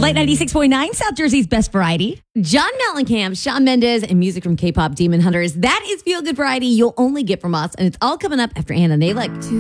Light 96.9, South Jersey's best variety. John Mellencamp, Shawn Mendes, and music from K-pop Demon Hunters. That is Feel Good Variety you'll only get from us, and it's all coming up after Anna Nalick.